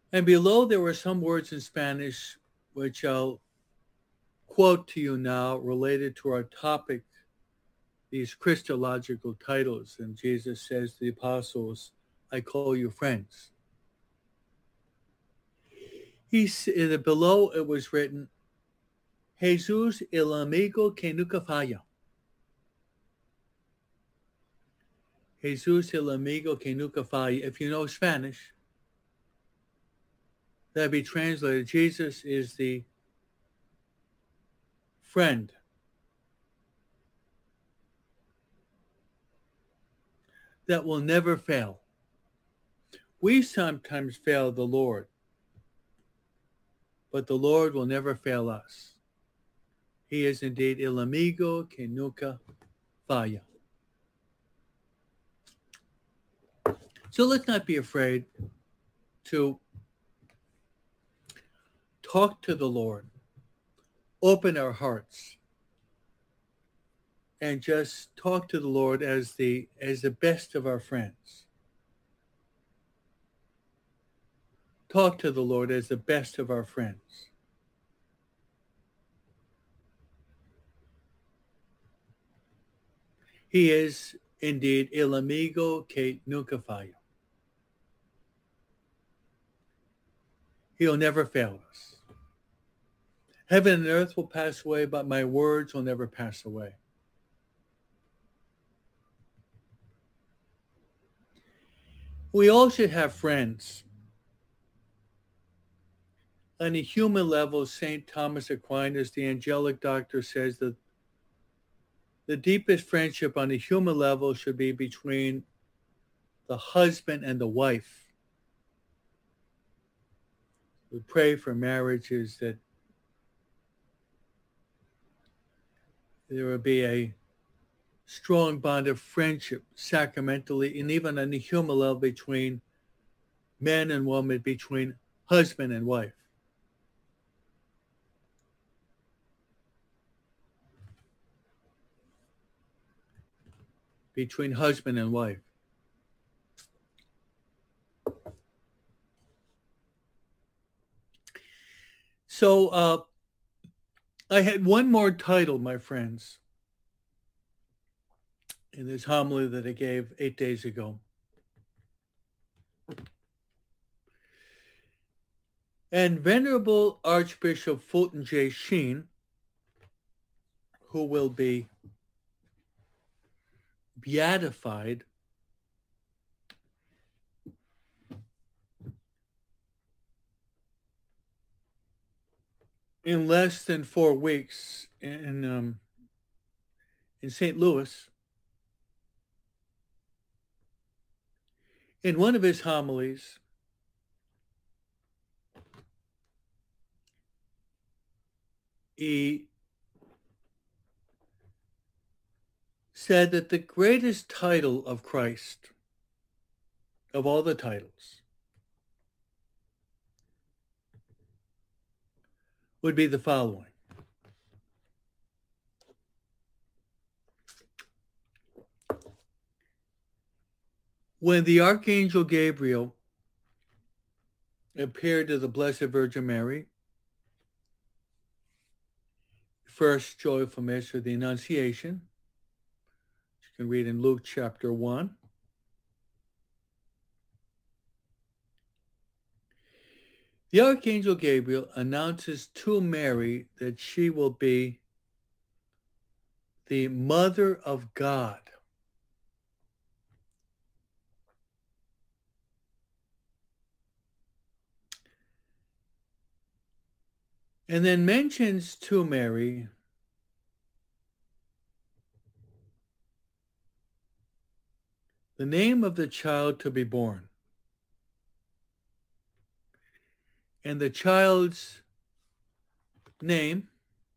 And below there were some words in Spanish which I'll quote to you now related to our topic, these Christological titles. And Jesus says to the apostles, I call you friends. Below it was written, Jesus el amigo que nunca falla. Jesus el amigo que nunca falla. If you know Spanish, that'd be translated, Jesus is the friend that will never fail. We sometimes fail the Lord, but the Lord will never fail us. He is indeed el amigo que nunca falla. So let's not be afraid to talk to the Lord, open our hearts, and just talk to the Lord as the best of our friends. Talk to the Lord as the best of our friends. He is indeed el amigo que nunca falla. He'll never fail us. Heaven and earth will pass away, but my words will never pass away. We all should have friends. On a human level, St. Thomas Aquinas, the angelic doctor, says that the deepest friendship on a human level should be between the husband and the wife. We pray for marriages that there will be a strong bond of friendship sacramentally and even on the human level between man and woman, between husband and wife. Between husband and wife. So I had one more title, my friends, in this homily that I gave 8 days ago. And Venerable Archbishop Fulton J. Sheen, who will be beatified in less than 4 weeks in St. Louis, in one of his homilies, he said that the greatest title of Christ, of all the titles, would be the following. When the Archangel Gabriel appeared to the Blessed Virgin Mary, first joyful mystery, the Annunciation, you can read in Luke chapter 1. The Archangel Gabriel announces to Mary that she will be the Mother of God. And then mentions to Mary the name of the child to be born. And the child's name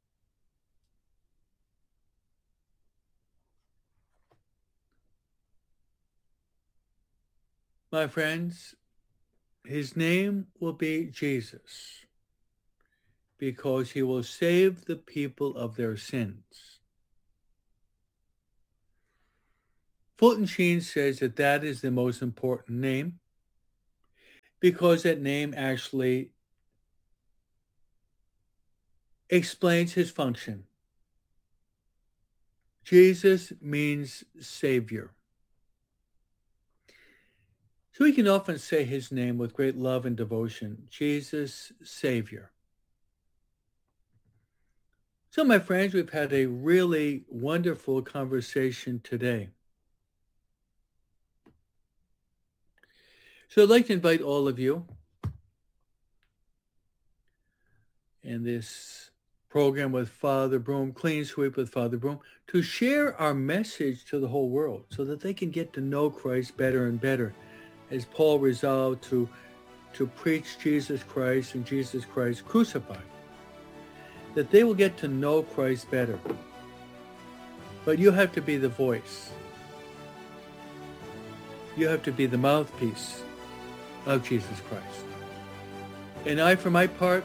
my friends, his name will be Jesus, because he will save the people of their sins. Fulton Sheen says that that is the most important name. because that name actually explains his function. Jesus means Savior. So we can often say his name with great love and devotion, Jesus, Savior. So my friends, we've had a really wonderful conversation today. So I'd like to invite all of you in this program with Father Broom, Clean Sweep with Father Broom, to share our message to the whole world so that they can get to know Christ better and better, as Paul resolved to preach Jesus Christ and Jesus Christ crucified, that they will get to know Christ better. But you have to be the voice. You have to be the mouthpiece of Jesus Christ. And I, for my part,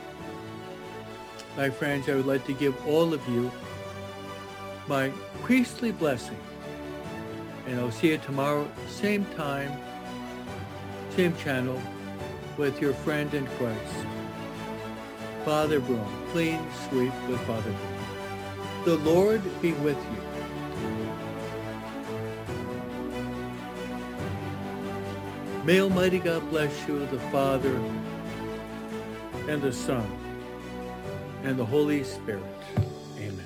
my friends, I would like to give all of you my priestly blessing. And I'll see you tomorrow, same time, same channel, with your friend in Christ, Father Broom, Clean Sweep with Father Broom. The Lord be with you. May Almighty God bless you, the Father, and the Son, and the Holy Spirit.